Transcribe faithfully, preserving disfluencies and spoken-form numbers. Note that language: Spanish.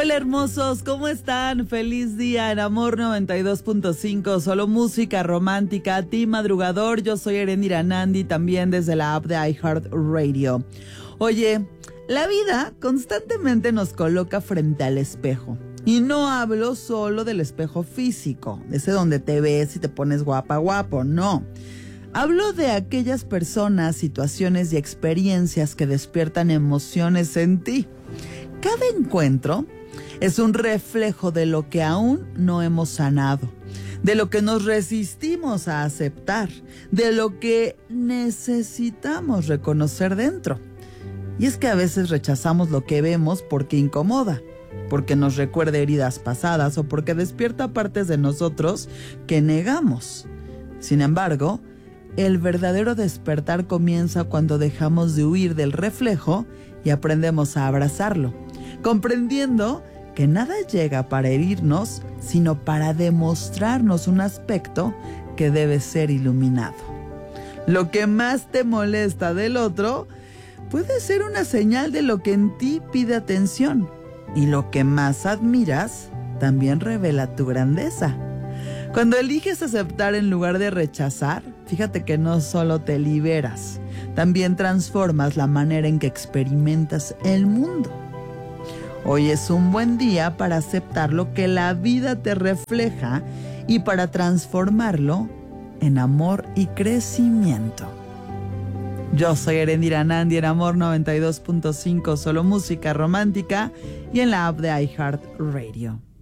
Hola hermosos, ¿cómo están? Feliz día en Amor noventa y dos punto cinco, solo música romántica, Team Madrugador. Yo soy Erendira Nandi, también desde la app de iHeartRadio. Oye, la vida constantemente nos coloca frente al espejo. Y no hablo solo del espejo físico, ese donde te ves y te pones guapa, guapo, no. Hablo de aquellas personas, situaciones y experiencias que despiertan emociones en ti. Cada encuentro es un reflejo de lo que aún no hemos sanado, de lo que nos resistimos a aceptar, de lo que necesitamos reconocer dentro. Y es que a veces rechazamos lo que vemos porque incomoda, porque nos recuerda heridas pasadas o porque despierta partes de nosotros que negamos. Sin embargo, el verdadero despertar comienza cuando dejamos de huir del reflejo y aprendemos a abrazarlo, comprendiendo que nada llega para herirnos, sino para demostrarnos un aspecto que debe ser iluminado. Lo que más te molesta del otro puede ser una señal de lo que en ti pide atención, y lo que más admiras también revela tu grandeza. Cuando eliges aceptar en lugar de rechazar, fíjate que no solo te liberas, también transformas la manera en que experimentas el mundo. Hoy es un buen día para aceptar lo que la vida te refleja y para transformarlo en amor y crecimiento. Yo soy Erendira Nandi en Amor noventa y dos punto cinco, solo música romántica, y en la app de iHeartRadio.